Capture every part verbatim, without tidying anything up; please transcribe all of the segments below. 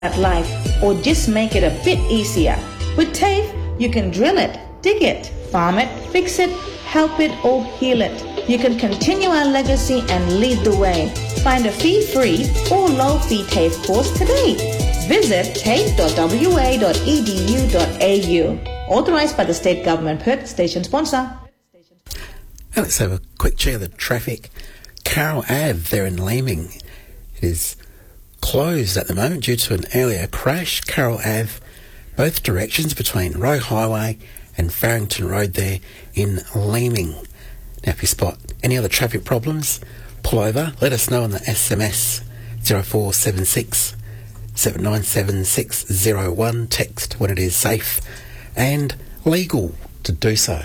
at life, or just make it a bit easier. With TAFE, you can drill it, dig it, farm it, fix it, help it, or heal it. You can continue our legacy and lead the way. Find a fee-free or low-fee TAFE course today. Visit tafe dot w a dot e d u dot a u. Authorised by the State Government. Perth Station Sponsor. And let's have a quick check of the traffic. Carroll Ave there in Leeming. It is closed at the moment due to an earlier crash. Carroll Ave, both directions between Roe Highway and Farrington Road there in Leeming. Now if you spot any other traffic problems, pull over, let us know on the S M S zero four seven six seven nine seven six zero one. Text when it is safe and legal to do so.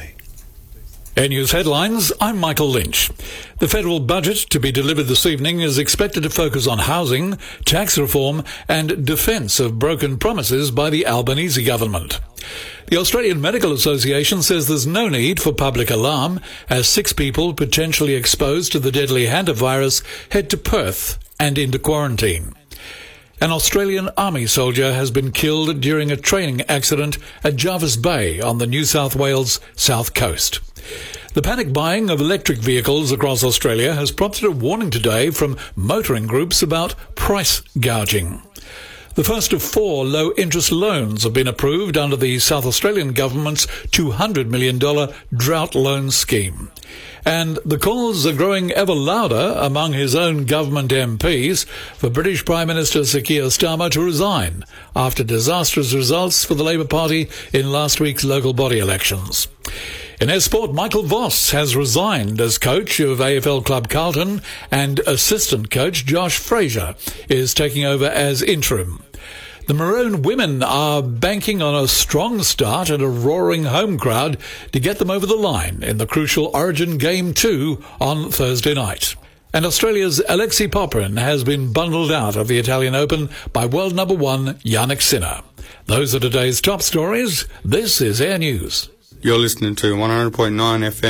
Air News Headlines, I'm Michael Lynch. The federal budget to be delivered this evening is expected to focus on housing, tax reform and defence of broken promises by the Albanese government. The Australian Medical Association says there's no need for public alarm as six people potentially exposed to the deadly hantavirus head to Perth and into quarantine. An Australian Army soldier has been killed during a training accident at Jervis Bay on the New South Wales south coast. The panic buying of electric vehicles across Australia has prompted a warning today from motoring groups about price gouging. The first of four low-interest loans have been approved under the South Australian Government's two hundred million dollars drought loan scheme. And the calls are growing ever louder among his own government M Ps for British Prime Minister Sir Keir Starmer to resign after disastrous results for the Labour Party in last week's local body elections. In our sport, Michael Voss has resigned as coach of A F L club Carlton and assistant coach Josh Fraser is taking over as interim. The Maroon women are banking on a strong start and a roaring home crowd to get them over the line in the crucial Origin Game two on Thursday night. And Australia's Alexei Popyrin has been bundled out of the Italian Open by world number one Jannik Sinner. Those are today's top stories. This is Air News. You're listening to one hundred point nine F M.